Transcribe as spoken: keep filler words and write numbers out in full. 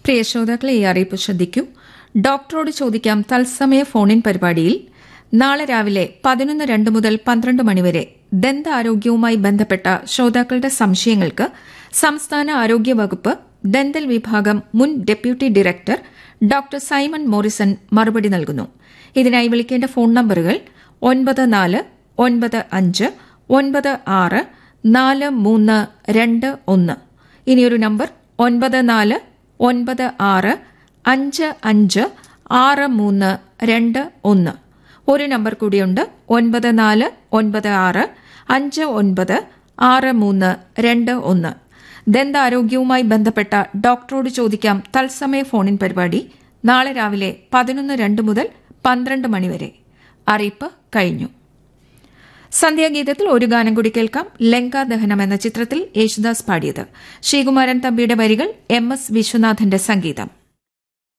പ്രിയ ശ്രോതാക്കളെ, ഈ അറിയിപ്പ് ശ്രദ്ധിക്കൂ. ഡോക്ടറോട് ചോദിക്കാം തത്സമയ ഫോണിൻ പരിപാടിയിൽ നാളെ രാവിലെ പതിനൊന്ന് രണ്ട് മുതൽ പന്ത്രണ്ട് മണിവരെ ദന്താരോഗ്യവുമായി ബന്ധപ്പെട്ട ശ്രോതാക്കളുടെ സംശയങ്ങൾക്ക് സംസ്ഥാന ആരോഗ്യ വകുപ്പ് ദന്തൽ വിഭാഗം മുൻ deputy director doctor Simon Morrison മറുപടി നൽകുന്നു. ഇതിനായി വിളിക്കേണ്ട ഫോൺ നമ്പറുകൾ ഒൻപത് നാല് ഒൻപത് അഞ്ച് ഒൻപത് ആറ് നാല് മൂന്ന് രണ്ട് ഒന്ന്. ഇനിയൊരു നമ്പർ ഒൻപത് നാല് ഒൻപത് ആറ് അഞ്ച് അഞ്ച് ആറ് മൂന്ന് രണ്ട് ഒന്ന്. ഒരു നമ്പർ കൂടിയുണ്ട്, ഒൻപത് നാല് ഒൻപത് ആറ് അഞ്ച് ഒൻപത് ആറ് മൂന്ന് രണ്ട് ഒന്ന്. ദന്താരോഗ്യവുമായി ബന്ധപ്പെട്ട ഡോക്ടറോട് ചോദിക്കാം തത്സമയ ഫോണിൻ പരിപാടി നാളെ രാവിലെ പതിനൊന്ന് രണ്ട് മുതൽ പന്ത്രണ്ട് മണിവരെ. അറിയിപ്പ് കഴിഞ്ഞു. സന്ധ്യാഗീതത്തിൽ ഒരു ഗാനം കൂടി കേൾക്കാം. ലങ്കാദഹനം എന്ന ചിത്രത്തിൽ യേശുദാസ് പാടിയത്. ശ്രീകുമാരൻ തമ്പിയുടെ വരികൾ, എം എസ് വിശ്വനാഥന്റെ സംഗീതം.